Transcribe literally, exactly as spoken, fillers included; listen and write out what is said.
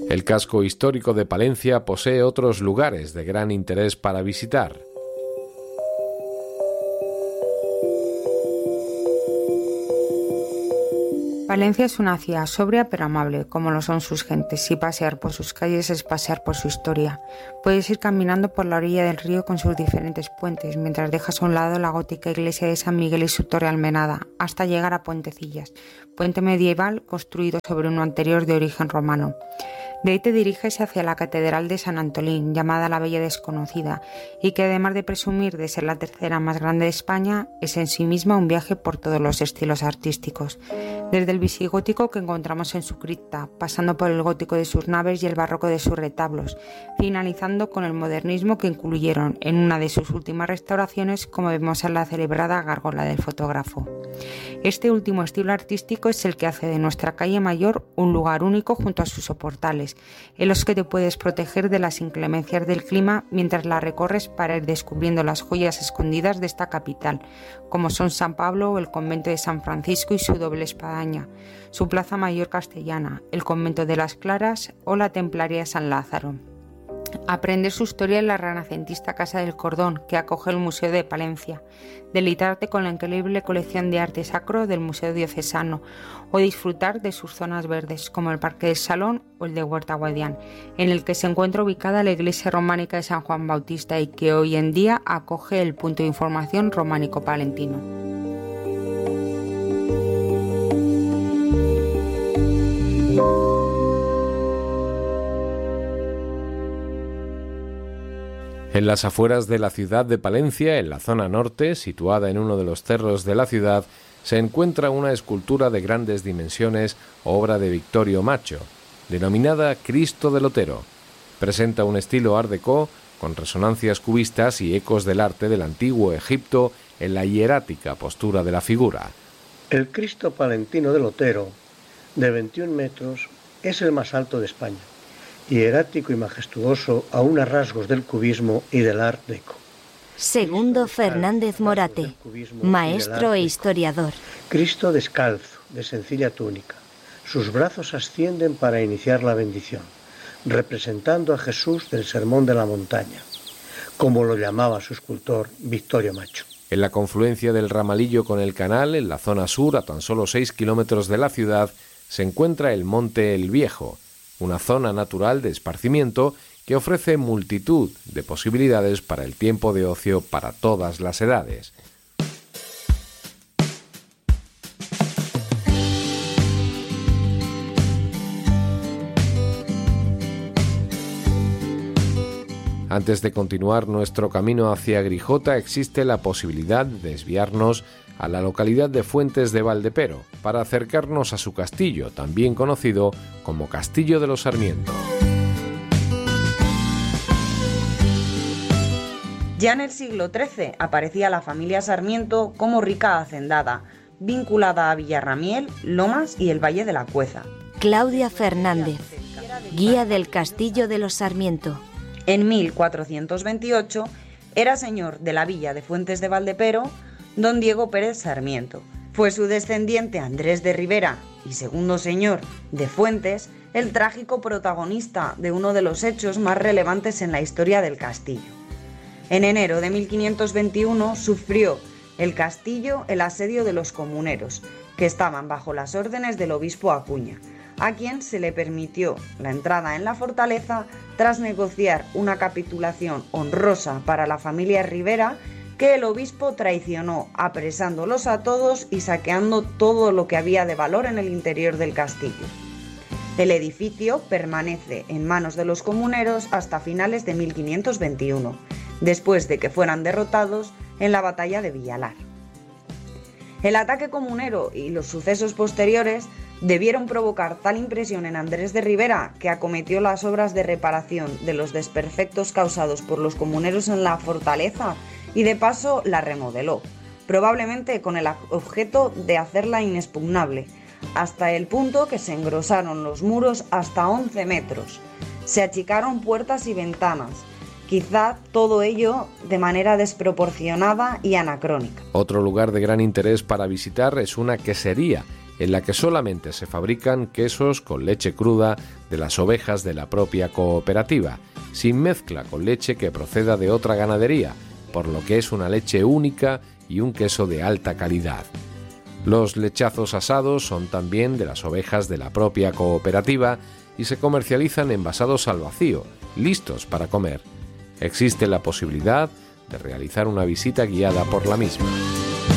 El casco histórico de Palencia posee otros lugares de gran interés para visitar. Palencia es una ciudad sobria pero amable, como lo son sus gentes, y pasear por sus calles es pasear por su historia. Puedes ir caminando por la orilla del río con sus diferentes puentes, mientras dejas a un lado la gótica iglesia de San Miguel y su torre almenada, hasta llegar a Puentecillas, puente medieval construido sobre uno anterior de origen romano. De ahí te diriges hacia la Catedral de San Antolín, llamada la Bella Desconocida, y que además de presumir de ser la tercera más grande de España, es en sí misma un viaje por todos los estilos artísticos. Desde el visigótico que encontramos en su cripta, pasando por el gótico de sus naves y el barroco de sus retablos, finalizando con el modernismo que incluyeron en una de sus últimas restauraciones, como vemos en la celebrada Gárgola del fotógrafo. Este último estilo artístico es el que hace de nuestra calle mayor un lugar único junto a sus soportales, en los que te puedes proteger de las inclemencias del clima mientras la recorres para ir descubriendo las joyas escondidas de esta capital, como son San Pablo o el convento de San Francisco y su doble espadaña, su plaza mayor castellana, el convento de las Claras o la templaria de San Lázaro. Aprender su historia en la renacentista Casa del Cordón, que acoge el Museo de Palencia, deleitarte con la increíble colección de arte sacro del Museo Diocesano o disfrutar de sus zonas verdes, como el Parque del Salón o el de Huerta Guadián, en el que se encuentra ubicada la iglesia románica de San Juan Bautista y que hoy en día acoge el punto de información románico palentino. En las afueras de la ciudad de Palencia, en la zona norte, situada en uno de los cerros de la ciudad, se encuentra una escultura de grandes dimensiones, obra de Victorio Macho, denominada Cristo del Otero. Presenta un estilo art déco con resonancias cubistas y ecos del arte del antiguo Egipto en la hierática postura de la figura. El Cristo palentino del Otero, de veintiún metros, es el más alto de España, hierático y majestuoso aún a rasgos del cubismo y del art déco. Segundo Fernández Morate, maestro e historiador. Cristo descalzo, de sencilla túnica. Sus brazos ascienden para iniciar la bendición, representando a Jesús del Sermón de la Montaña, como lo llamaba su escultor Victorio Macho. En la confluencia del Ramalillo con el canal, en la zona sur, a tan solo seis kilómetros de la ciudad, se encuentra el Monte El Viejo, una zona natural de esparcimiento que ofrece multitud de posibilidades para el tiempo de ocio para todas las edades. Antes de continuar nuestro camino hacia Grijota, existe la posibilidad de desviarnos a la localidad de Fuentes de Valdepero para acercarnos a su castillo, también conocido como Castillo de los Sarmiento. Ya en el siglo trece aparecía la familia Sarmiento como rica hacendada, vinculada a Villarramiel, Lomas y el Valle de la Cueza. Claudia Fernández, guía del Castillo de los Sarmiento. En mil cuatrocientos veintiocho era señor de la villa de Fuentes de Valdepero don Diego Pérez Sarmiento. Fue su descendiente Andrés de Rivera y segundo señor de Fuentes el trágico protagonista de uno de los hechos más relevantes en la historia del castillo. En enero de mil quinientos veintiuno sufrió el castillo el asedio de los comuneros, que estaban bajo las órdenes del obispo Acuña, a quien se le permitió la entrada en la fortaleza tras negociar una capitulación honrosa para la familia Rivera que el obispo traicionó apresándolos a todos y saqueando todo lo que había de valor en el interior del castillo. El edificio permanece en manos de los comuneros hasta finales de mil quinientos veintiuno, después de que fueran derrotados en la batalla de Villalar. El ataque comunero y los sucesos posteriores debieron provocar tal impresión en Andrés de Rivera que acometió las obras de reparación de los desperfectos causados por los comuneros en la fortaleza y de paso la remodeló, probablemente con el objeto de hacerla inexpugnable, hasta el punto que se engrosaron los muros hasta once metros, se achicaron puertas y ventanas, quizá todo ello de manera desproporcionada y anacrónica. Otro lugar de gran interés para visitar es una quesería, en la que solamente se fabrican quesos con leche cruda de las ovejas de la propia cooperativa, sin mezcla con leche que proceda de otra ganadería, por lo que es una leche única y un queso de alta calidad. Los lechazos asados son también de las ovejas de la propia cooperativa y se comercializan envasados al vacío, listos para comer. Existe la posibilidad de realizar una visita guiada por la misma.